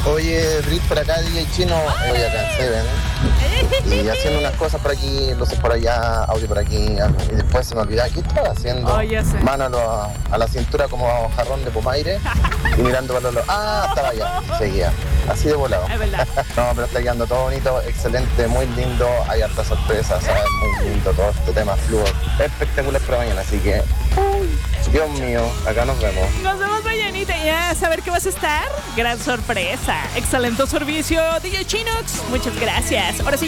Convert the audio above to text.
Oye, Brit, por acá, DJ Chino, voy acá en Seven, y haciendo unas cosas por aquí, luces por allá, audio por aquí, y después se me olvidaba qué estaba haciendo. Oh, ya sé. Mano a la cintura como jarrón de pomaire y mirando para los lados. Ah, estaba allá, seguía, así de volado. Es verdad. No, pero está quedando todo bonito, excelente, muy lindo, hay hartas sorpresas, ¿sabes? Muy lindo todo este tema, fluo, espectacular para mañana, así que, Dios mío, acá nos vemos. Nos vemos mañanita ya. A saber qué vas a estar. Gran sorpresa. Excelente servicio, DJ Chinox. Muchas gracias. Ahora sí.